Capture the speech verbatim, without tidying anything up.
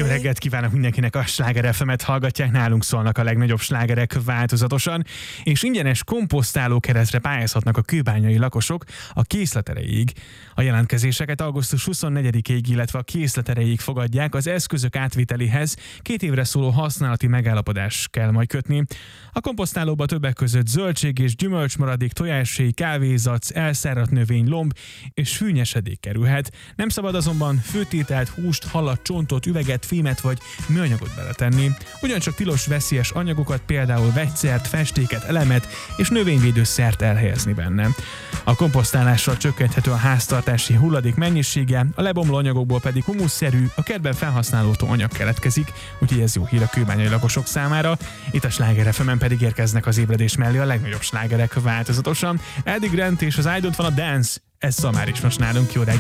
Jó reggelt kívánok mindenkinek, a Sláger ef emet hallgatják, nálunk szólnak a legnagyobb slágerek változatosan, és ingyenes komposztáló keretre pályázhatnak a kőbányai lakosok a készlet erejéig. A jelentkezéseket augusztus huszonnegyedikéig, illetve a készlet erejéig fogadják, az eszközök átvételéhez két évre szóló használati megállapodás kell majd kötni. A komposztálóba többek között zöldség és gyümölcsmaradék, tojáshéj, kávézac, elszáradt növény, lomb és fűnyesedék kerülhet. Nem szabad azonban főtételt, húst, halat, csontot, üveget, fémet vagy műanyagot beletenni. Ugyancsak tilos veszélyes anyagokat, például vegyszert, festéket, elemet és növényvédőszert elhelyezni benne. A komposztálással csökkenthető a háztartási hulladék mennyisége, a lebomló anyagokból pedig humusszerű, a kertben felhasználható anyag keletkezik, úgyhogy ez jó hír a kőbányai lakosok számára. Itt a Sláger ef emen pedig érkeznek az ébredés mellé a legnagyobb slágerek változatosan. Eddie Grant és az I Don't Wanna Dance, ez szamár is most nálunk. Jó reggelt!